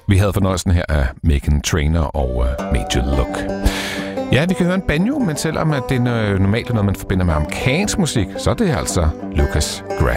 Vi havde fornøjelsen her af Meghan Trainor og Major Look. Ja, vi kan høre en banjo, men selvom at det normalt er noget, man forbinder med amerikansk musik, så er det altså Lucas Graham.